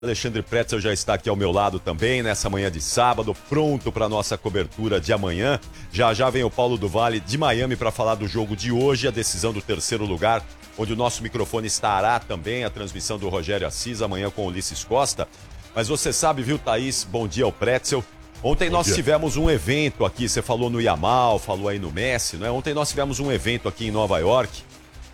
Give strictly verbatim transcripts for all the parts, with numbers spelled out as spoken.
Alexandre Pretzel já está aqui ao meu lado também, nessa manhã de sábado, pronto para a nossa cobertura de amanhã. Já já vem o Paulo do Vale de Miami para falar do jogo de hoje, a decisão do terceiro lugar, onde o nosso microfone estará também, a transmissão do Rogério Assis, amanhã com o Ulisses Costa. Mas você sabe, viu, Thaís? Bom dia ao Pretzel. Ontem Bom nós dia. tivemos um evento aqui, você falou no Yamal, falou aí no Messi, não é? Ontem nós tivemos um evento aqui em Nova York.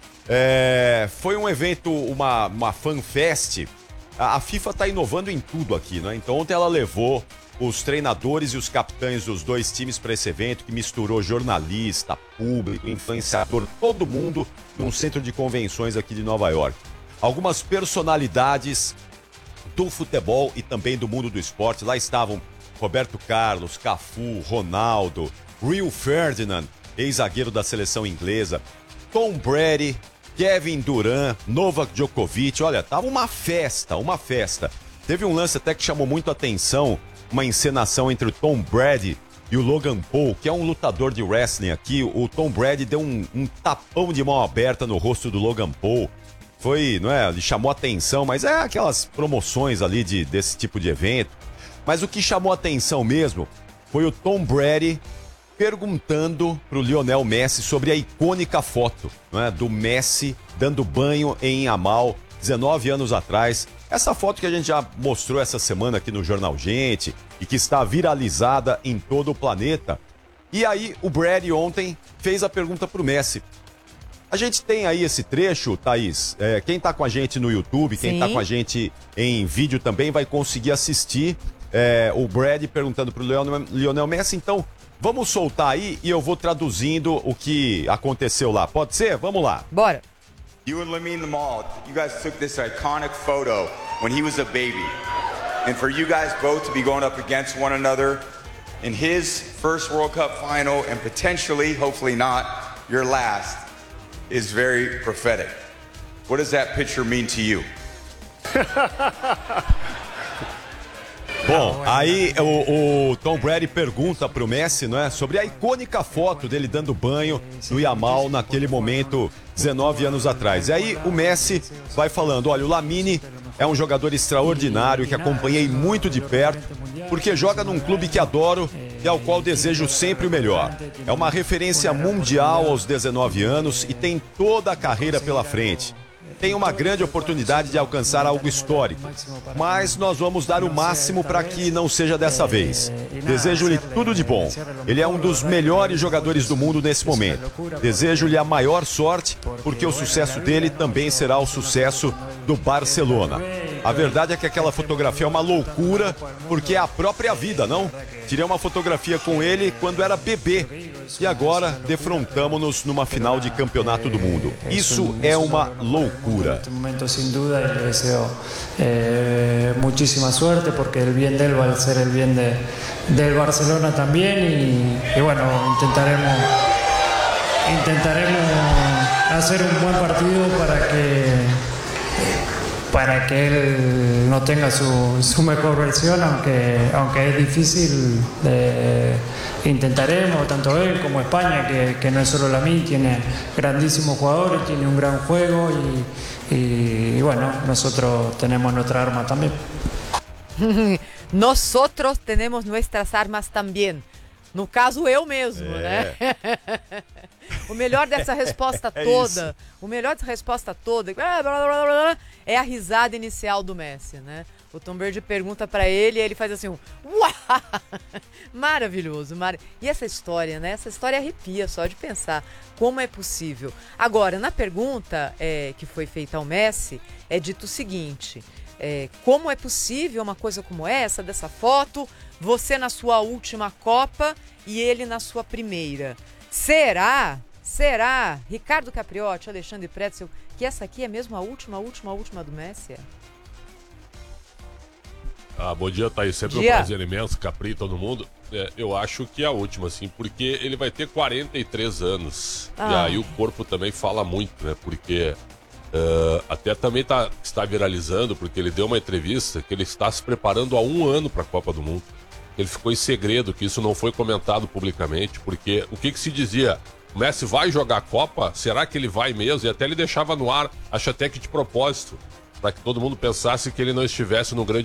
É... Foi um evento, uma, uma fanfest. A FIFA está inovando em tudo aqui, né? Então ontem ela levou os treinadores e os capitães dos dois times para esse evento, que misturou jornalista, público, influenciador, todo mundo num centro de convenções aqui de Nova York. Algumas personalidades do futebol e também do mundo do esporte. Lá estavam Roberto Carlos, Cafu, Ronaldo, Rio Ferdinand, ex-zagueiro da seleção inglesa, Tom Brady, Kevin Durant, Novak Djokovic. Olha, tava uma festa, uma festa. Teve um lance até que chamou muito a atenção, uma encenação entre o Tom Brady e o Logan Paul, que é um lutador de wrestling aqui. O Tom Brady deu um, um tapão de mão aberta no rosto do Logan Paul. Foi, não é, ele chamou a atenção, mas é aquelas promoções ali de, desse tipo de evento. Mas o que chamou a atenção mesmo foi o Tom Brady perguntando pro Lionel Messi sobre a icônica foto, não é, do Messi dando banho em Yamal, dezenove anos atrás. Essa foto que a gente já mostrou essa semana aqui no Jornal Gente e que está viralizada em todo o planeta. E aí o Brady ontem fez a pergunta pro Messi. A gente tem aí esse trecho, Thaís, é, quem tá com a gente no YouTube, quem Sim. tá com a gente em vídeo também vai conseguir assistir é, o Brady perguntando pro Lionel, Lionel Messi. Então, vamos soltar aí e eu vou traduzindo o que aconteceu lá. Pode ser? Vamos lá. Bora. You and Lamine Yamal, you guys took this iconic photo when he was a baby. And for you guys both to be going up against one another in his first World Cup final and potentially, hopefully not, your last is very prophetic. What does that picture mean to you? Bom, aí o, o Tom Brady pergunta pro Messi, não é, sobre a icônica foto dele dando banho no Yamal naquele momento, dezenove anos atrás. E aí o Messi vai falando, olha, o Lamine é um jogador extraordinário que acompanhei muito de perto, porque joga num clube que adoro e ao qual desejo sempre o melhor. É uma referência mundial aos dezenove anos e tem toda a carreira pela frente. Tem uma grande oportunidade de alcançar algo histórico, mas nós vamos dar o máximo para que não seja dessa vez. Desejo-lhe tudo de bom. Ele é um dos melhores jogadores do mundo nesse momento. Desejo-lhe a maior sorte, porque o sucesso dele também será o sucesso do Barcelona. A verdade é que aquela fotografia é uma loucura, porque é a própria vida, não? Tirei uma fotografia com ele quando era bebê e agora defrontamos-nos numa final de campeonato do mundo. Isso é uma loucura. Neste momento, sem dúvida, eu desejo eh, muitíssima sorte, porque o bem dele vai ser o bem de, del Barcelona também e, e bueno, intentaremos intentaremos fazer um bom partido para que para que él no tenga su, su mejor versión, aunque, aunque es difícil, eh, intentaremos, tanto él como España, que, que no es solo Lamine, tiene grandísimos jugadores, tiene un gran juego y, y, y bueno, nosotros tenemos nuestra arma también. Nosotros tenemos nuestras armas também. No caso, eu mesmo, é. né? O melhor dessa resposta é toda, isso. o melhor dessa resposta toda é a risada inicial do Messi, né? O Tom Brady pergunta pra ele e ele faz assim um uau! Maravilhoso, mar... E essa história, né? Essa história arrepia só de pensar como é possível. Agora, na pergunta é, que foi feita ao Messi, é dito o seguinte... É, como é possível uma coisa como essa, dessa foto, você na sua última Copa e ele na sua primeira? Será, será, Ricardo Capriotti, Alexandre Pretzel, que essa aqui é mesmo a última, a última, a última do Messi? Ah, bom dia, Thaís, sempre dia. um prazer imenso, Capri, todo mundo. É, eu acho que é a última, assim, porque ele vai ter quarenta e três anos, ah. e aí o corpo também fala muito, né, porque... Uh, até também tá, está viralizando, porque ele deu uma entrevista que ele está se preparando há um ano para a Copa do Mundo. Ele ficou em segredo, que isso não foi comentado publicamente, porque o que, que se dizia? O Messi vai jogar a Copa? Será que ele vai mesmo? E até ele deixava no ar, acho até que de propósito, para que todo mundo pensasse que ele não estivesse no grande